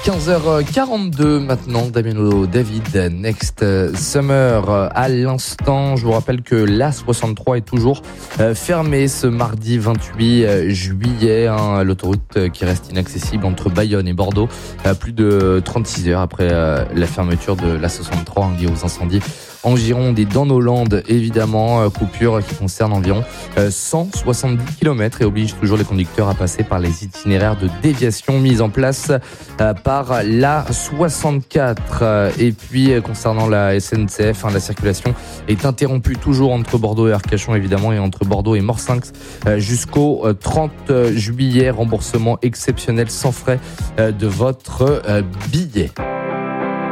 15h42 maintenant, Damiano David, Next Summer. À l'instant, je vous rappelle que l'A63 est toujours fermée ce mardi 28 juillet. L'autoroute qui reste inaccessible entre Bayonne et Bordeaux, plus de 36 heures après la fermeture de l'A63 liée aux incendies en Gironde et dans nos Landes, évidemment. Coupure qui concerne environ 170 km et oblige toujours les conducteurs à passer par les itinéraires de déviation mis en place par l'A64. Et puis, concernant la SNCF, la circulation est interrompue toujours entre Bordeaux et Arcachon, évidemment, et entre Bordeaux et Morsinx jusqu'au 30 juillet. Remboursement exceptionnel sans frais de votre billet.